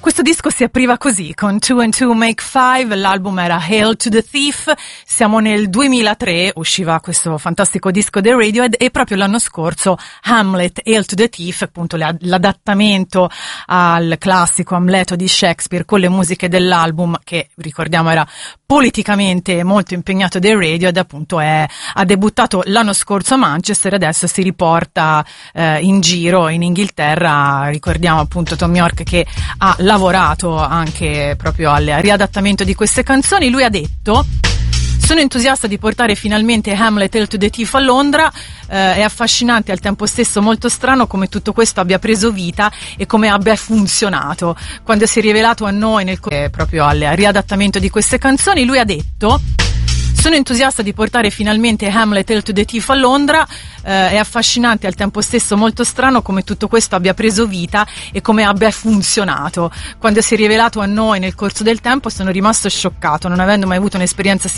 Questo disco si apriva così, con 2 and 2 Make 5, l'album era Hail to the Thief, siamo nel 2003, usciva questo fantastico disco dei Radiohead e proprio l'anno scorso Hamlet, Hail to the Thief, appunto l'adattamento al classico Amleto di Shakespeare con le musiche dell'album che ricordiamo era politicamente molto impegnato dei Radiohead, appunto ha debuttato l'anno scorso a Manchester e adesso si riporta in giro in Inghilterra. Ricordiamo appunto Thom Yorke che ha lavorato anche proprio al riadattamento di queste canzoni. Lui ha detto: sono entusiasta di portare finalmente Hamlet Hail to the Thief a Londra, è affascinante e al tempo stesso molto strano come tutto questo abbia preso vita e come abbia funzionato. Quando si è rivelato a noi proprio al riadattamento di queste canzoni, lui ha detto: sono entusiasta di portare finalmente Hamlet Hail to the Thief a Londra, è affascinante e al tempo stesso molto strano come tutto questo abbia preso vita e come abbia funzionato. Quando si è rivelato a noi nel corso del tempo sono rimasto scioccato, non avendo mai avuto un'esperienza